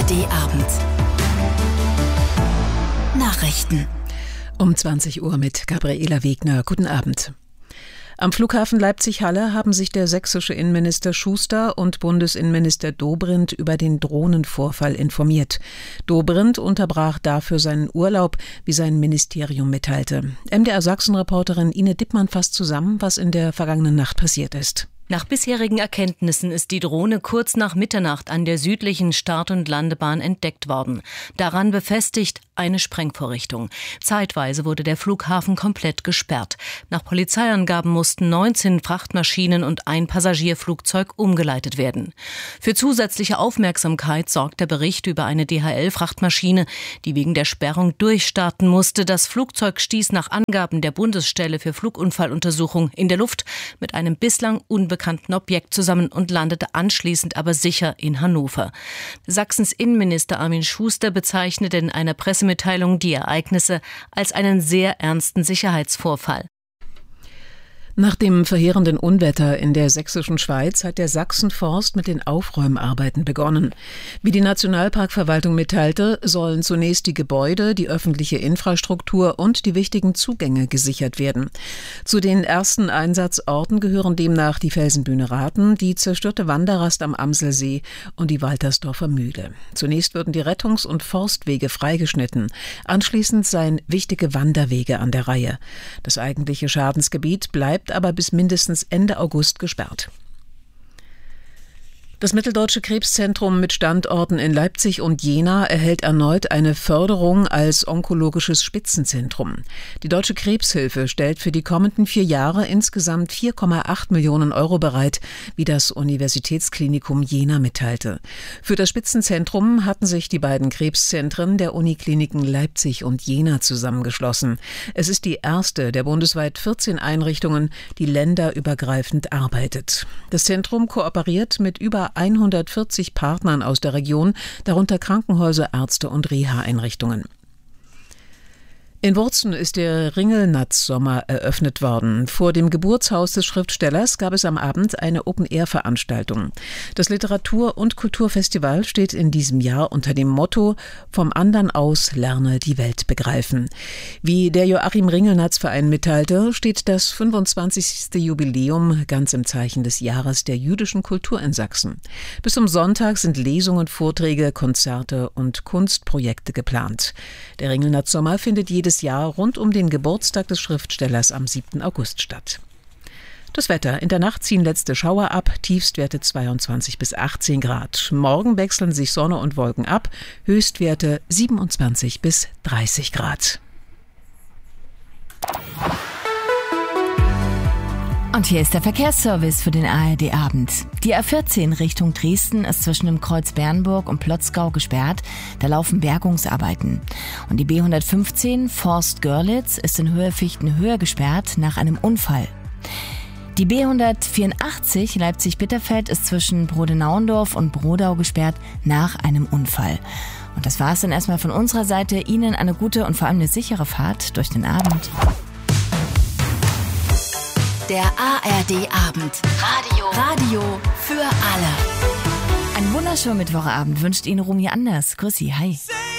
ARD-Abend. Nachrichten. Um 20 Uhr mit Gabriela Wegner. Guten Abend. Am Flughafen Leipzig-Halle haben sich der sächsische Innenminister Schuster und Bundesinnenminister Dobrindt über den Drohnenvorfall informiert. Dobrindt unterbrach dafür seinen Urlaub, wie sein Ministerium mitteilte. MDR-Sachsen-Reporterin Ine Dippmann fasst zusammen, was in der vergangenen Nacht passiert ist. Nach bisherigen Erkenntnissen ist die Drohne kurz nach Mitternacht an der südlichen Start- und Landebahn entdeckt worden. Daran befestigt eine Sprengvorrichtung. Zeitweise wurde der Flughafen komplett gesperrt. Nach Polizeiangaben mussten 19 Frachtmaschinen und ein Passagierflugzeug umgeleitet werden. Für zusätzliche Aufmerksamkeit sorgt der Bericht über eine DHL-Frachtmaschine, die wegen der Sperrung durchstarten musste. Das Flugzeug stieß nach Angaben der Bundesstelle für Flugunfalluntersuchung in der Luft mit einem bislang unbekannten Objekt zusammen und landete anschließend aber sicher in Hannover. Sachsens Innenminister Armin Schuster bezeichnete in einer Pressemitteilung die Ereignisse als einen sehr ernsten Sicherheitsvorfall. Nach dem verheerenden Unwetter in der sächsischen Schweiz hat der Sachsenforst mit den Aufräumarbeiten begonnen. Wie die Nationalparkverwaltung mitteilte, sollen zunächst die Gebäude, die öffentliche Infrastruktur und die wichtigen Zugänge gesichert werden. Zu den ersten Einsatzorten gehören demnach die Felsenbühne Rathen, die zerstörte Wanderrast am Amselsee und die Waltersdorfer Mühle. Zunächst würden die Rettungs- und Forstwege freigeschnitten. Anschließend seien wichtige Wanderwege an der Reihe. Das eigentliche Schadensgebiet bleibt aber bis mindestens Ende August gesperrt. Das Mitteldeutsche Krebszentrum mit Standorten in Leipzig und Jena erhält erneut eine Förderung als onkologisches Spitzenzentrum. Die Deutsche Krebshilfe stellt für die kommenden 4 Jahre insgesamt 4,8 Millionen Euro bereit, wie das Universitätsklinikum Jena mitteilte. Für das Spitzenzentrum hatten sich die beiden Krebszentren der Unikliniken Leipzig und Jena zusammengeschlossen. Es ist die erste der bundesweit 14 Einrichtungen, die länderübergreifend arbeitet. Das Zentrum kooperiert mit über 140 Partnern aus der Region, darunter Krankenhäuser, Ärzte und Reha-Einrichtungen. In Wurzen ist der Ringelnatz-Sommer eröffnet worden. Vor dem Geburtshaus des Schriftstellers gab es am Abend eine Open-Air-Veranstaltung. Das Literatur- und Kulturfestival steht in diesem Jahr unter dem Motto „Vom Andern aus lerne die Welt begreifen“. Wie der Joachim-Ringelnatz-Verein mitteilte, steht das 25. Jubiläum ganz im Zeichen des Jahres der jüdischen Kultur in Sachsen. Bis zum Sonntag sind Lesungen, Vorträge, Konzerte und Kunstprojekte geplant. Der Ringelnatz-Sommer findet jedes Jahr rund um den Geburtstag des Schriftstellers am 7. August statt. Das Wetter. In der Nacht ziehen letzte Schauer ab, Tiefstwerte 22 bis 18 Grad. Morgen wechseln sich Sonne und Wolken ab, Höchstwerte 27 bis 30 Grad. Und hier ist der Verkehrsservice für den ARD-Abend. Die A14 Richtung Dresden ist zwischen dem Kreuz Bernburg und Plotzgau gesperrt. Da laufen Bergungsarbeiten. Und die B115 Forst-Görlitz ist in Höhe Fichtenhöhe gesperrt nach einem Unfall. Die B184 Leipzig-Bitterfeld ist zwischen Brodenauendorf und Brodau gesperrt nach einem Unfall. Und das war es dann erstmal von unserer Seite. Ihnen eine gute und vor allem eine sichere Fahrt durch den Abend. Der ARD-Abend. Radio für alle. Einen wunderschönen Mittwochabend wünscht Ihnen Romy Anders. Grüß Sie, hi.